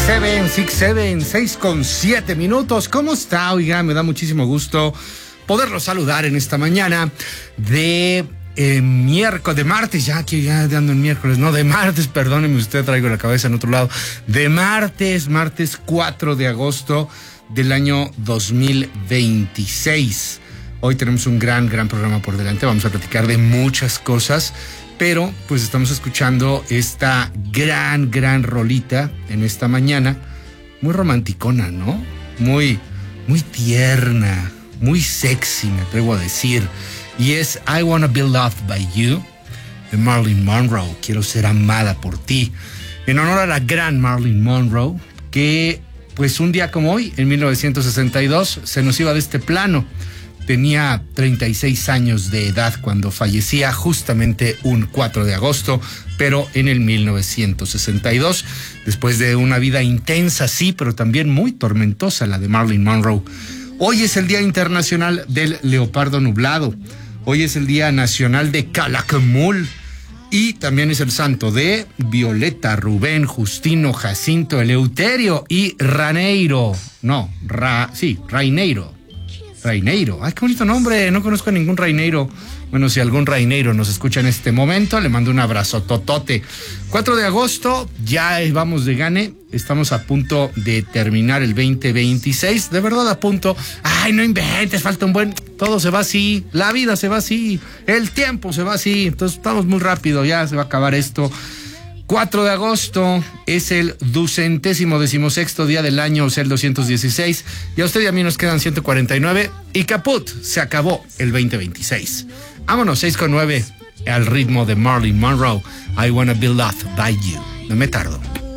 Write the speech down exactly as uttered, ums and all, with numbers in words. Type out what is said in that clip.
siete, seis, siete, seis con siete minutos. ¿Cómo está? Oiga, me da muchísimo gusto poderlo saludar en esta mañana de eh, miércoles, de martes, ya que ya ando en miércoles, no, de martes, perdóneme usted, traigo la cabeza en otro lado, de martes, martes cuatro de agosto del año dos mil veintiséis. Hoy tenemos un gran, gran programa por delante, vamos a platicar de muchas cosas, pero pues estamos escuchando esta gran, gran rolita en esta mañana, muy romanticona, ¿no? Muy, muy tierna, muy sexy, me atrevo a decir. Y es I Wanna Be Loved by You, de Marilyn Monroe. Quiero ser amada por ti. En honor a la gran Marilyn Monroe, que pues un día como hoy, en mil novecientos sesenta y dos, se nos iba de este plano. Tenía treinta y seis años de edad cuando fallecía, justamente un cuatro de agosto, pero en el mil novecientos sesenta y dos, después de una vida intensa, sí, pero también muy tormentosa, la de Marilyn Monroe. Hoy es el Día Internacional del Leopardo Nublado. Hoy es el Día Nacional de Calakmul. Y también es el santo de Violeta, Rubén, Justino, Jacinto, Eleuterio y Raneiro. No, Ra, sí, Raineiro. Raineiro, ay, qué bonito nombre, no conozco a ningún Raineiro. Bueno, si algún Raineiro nos escucha en este momento, le mando un abrazo totote. cuatro de agosto, ya vamos de gane, estamos a punto de terminar el veinte veintiséis, de verdad a punto. Ay, no inventes, falta un buen, todo se va así, la vida se va así, el tiempo se va así, entonces estamos muy rápido, ya se va a acabar esto. cuatro de agosto es el ducentésimo decimosexto día del año, o sea, el doscientos dieciséis. Y a usted y a mí nos quedan ciento cuarenta y nueve. Y caput, se acabó el veinte veintiséis. Vámonos, seis con nueve, al ritmo de Marilyn Monroe. I Wanna Be Loved by You. No me tardo.